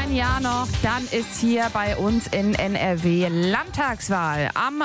Ein Jahr noch, dann ist hier bei uns in NRW Landtagswahl. Am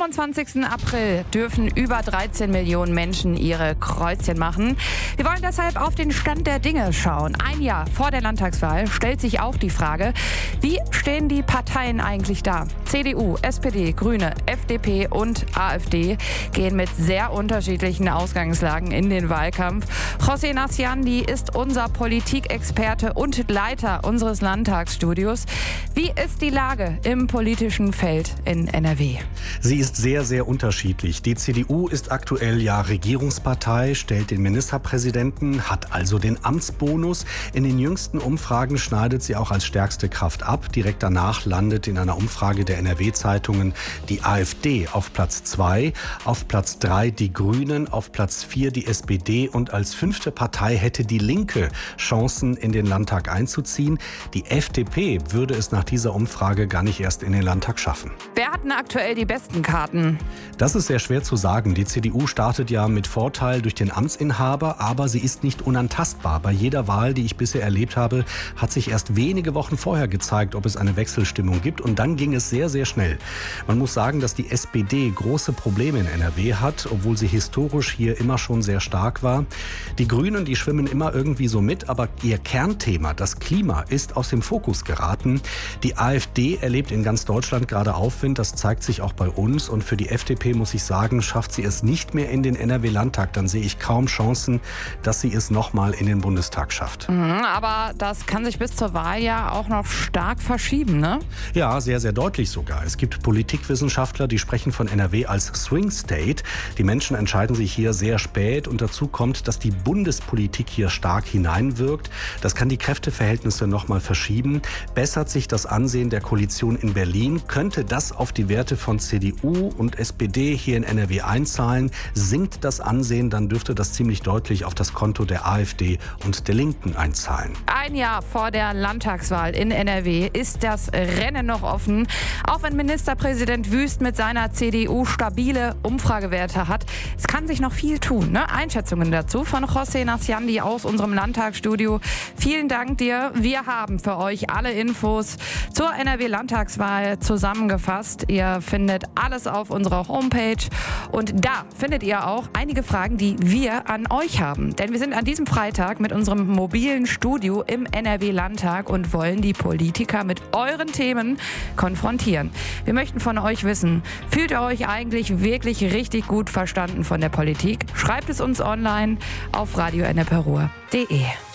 25. April dürfen über 13 Millionen Menschen ihre Kreuzchen machen. Wir wollen deshalb auf den Stand der Dinge schauen. Ein Jahr vor der Landtagswahl stellt sich auch die Frage, wie stehen die Parteien eigentlich da? CDU, SPD, Grüne, FDP und AfD gehen mit sehr unterschiedlichen Ausgangslagen in den Wahlkampf. José Nasciandi ist unser Politikexperte und Leiter unseres Landtagsstudios. Wie ist die Lage im politischen Feld in NRW? Sie ist sehr, sehr unterschiedlich. Die CDU ist aktuell ja Regierungspartei, stellt den Ministerpräsidenten, hat also den Amtsbonus. In den jüngsten Umfragen schneidet sie auch als stärkste Kraft ab. Direkt danach landet in einer Umfrage der NRW-Zeitungen die AfD auf Platz 2, auf Platz 3 die Grünen, auf Platz 4 die SPD und als 5. Partei hätte die Linke Chancen, in den Landtag einzuziehen. Die FDP würde es nach dieser Umfrage gar nicht erst in den Landtag schaffen. Wer hat denn aktuell die besten Karten? Das ist sehr schwer zu sagen. Die CDU startet ja mit Vorteil durch den Amtsinhaber, aber sie ist nicht unantastbar. Bei jeder Wahl, die ich bisher erlebt habe, hat sich erst wenige Wochen vorher gezeigt, ob es eine Wechselstimmung gibt. Und dann ging es sehr, sehr schnell. Man muss sagen, dass die SPD große Probleme in NRW hat, obwohl sie historisch hier immer schon sehr stark war. Die Grünen, die schwimmen immer irgendwie so mit, aber ihr Kernthema, das Klima, ist aus dem Fokus geraten. Die AfD erlebt in ganz Deutschland gerade Aufwind, das zeigt sich auch bei uns. Und für die FDP, muss ich sagen, schafft sie es nicht mehr in den NRW-Landtag. Dann sehe ich kaum Chancen, dass sie es nochmal in den Bundestag schafft. Aber das kann sich bis zur Wahl ja auch noch stark verschieben, ne? Ja, sehr, sehr deutlich sogar. Es gibt Politikwissenschaftler, die sprechen von NRW als Swing State. Die Menschen entscheiden sich hier sehr spät und dazu kommt, dass die Bundespolitik hier stark hineinwirkt. Das kann die Kräfteverhältnisse nochmal verschieben. Bessert sich das Ansehen der Koalition in Berlin, könnte das auf die Werte von CDU und SPD hier in NRW einzahlen. Sinkt das Ansehen, dann dürfte das ziemlich deutlich auf das Konto der AfD und der Linken einzahlen. Ein Jahr vor der Landtagswahl in NRW ist das Rennen noch offen. Auch wenn Ministerpräsident Wüst mit seiner CDU stabile Umfragewerte hat, es kann sich noch viel tun. Ne? Einschätzungen dazu von José Nasciandi aus unserem Landtagsstudio. Vielen Dank dir. Wir haben für euch alle Infos zur NRW-Landtagswahl zusammengefasst. Ihr findet alles auf unserer Homepage und da findet ihr auch einige Fragen, die wir an euch haben. Denn wir sind an diesem Freitag mit unserem mobilen Studio im NRW-Landtag und wollen die Politiker mit euren Themen konfrontieren. Wir möchten von euch wissen, fühlt ihr euch eigentlich wirklich richtig gut verstanden von der Politik? Schreibt es uns online auf radionrw.de.